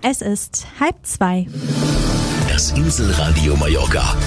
Es ist 1:30. Das Inselradio Mallorca.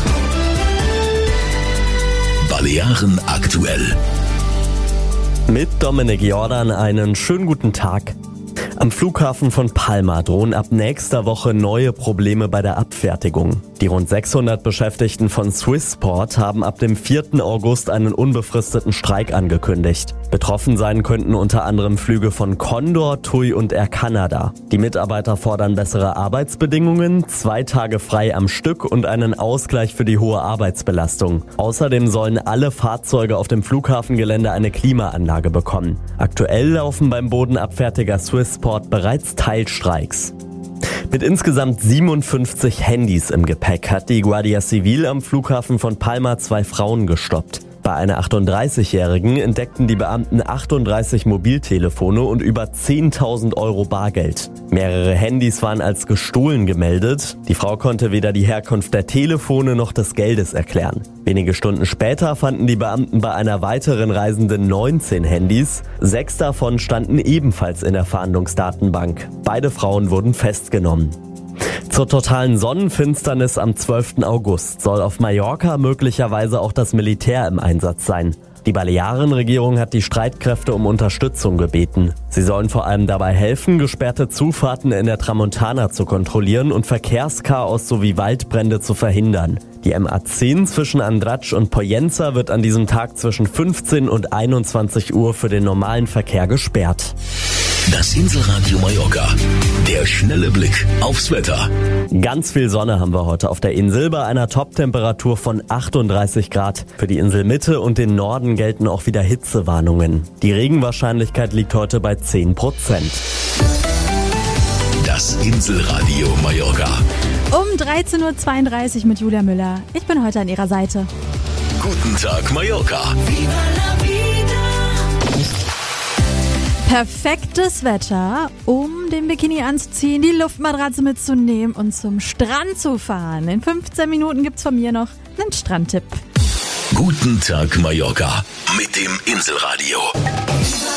Balearen aktuell. Mit Dominik Jordan einen schönen guten Tag. Am Flughafen von Palma drohen ab nächster Woche neue Probleme bei der Abfertigung. Die rund 600 Beschäftigten von Swissport haben ab dem 4. August einen unbefristeten Streik angekündigt. Betroffen sein könnten unter anderem Flüge von Condor, TUI und Air Canada. Die Mitarbeiter fordern bessere Arbeitsbedingungen, 2 Tage frei am Stück und einen Ausgleich für die hohe Arbeitsbelastung. Außerdem sollen alle Fahrzeuge auf dem Flughafengelände eine Klimaanlage bekommen. Aktuell laufen beim Bodenabfertiger Swissport bereits Teilstreiks. Mit insgesamt 57 Handys im Gepäck hat die Guardia Civil am Flughafen von Palma 2 Frauen gestoppt. Bei einer 38-Jährigen entdeckten die Beamten 38 Mobiltelefone und über 10.000 Euro Bargeld. Mehrere Handys waren als gestohlen gemeldet. Die Frau konnte weder die Herkunft der Telefone noch des Geldes erklären. Wenige Stunden später fanden die Beamten bei einer weiteren Reisenden 19 Handys. 6 davon standen ebenfalls in der Fahndungsdatenbank. Beide Frauen wurden festgenommen. Zur totalen Sonnenfinsternis am 12. August soll auf Mallorca möglicherweise auch das Militär im Einsatz sein. Die Balearenregierung hat die Streitkräfte um Unterstützung gebeten. Sie sollen vor allem dabei helfen, gesperrte Zufahrten in der Tramontana zu kontrollieren und Verkehrschaos sowie Waldbrände zu verhindern. Die MA10 zwischen Andratx und Pollença wird an diesem Tag zwischen 15 und 21 Uhr für den normalen Verkehr gesperrt. Das Inselradio Mallorca. Der schnelle Blick aufs Wetter. Ganz viel Sonne haben wir heute auf der Insel bei einer Toptemperatur von 38 Grad. Für die Inselmitte und den Norden gelten auch wieder Hitzewarnungen. Die Regenwahrscheinlichkeit liegt heute bei 10%. Das Inselradio Mallorca. Um 13:32 Uhr mit Julia Müller. Ich bin heute an ihrer Seite. Guten Tag Mallorca. Perfektes Wetter, um den Bikini anzuziehen, die Luftmatratze mitzunehmen und zum Strand zu fahren. In 15 Minuten gibt's von mir noch einen Strandtipp. Guten Tag Mallorca mit dem Inselradio.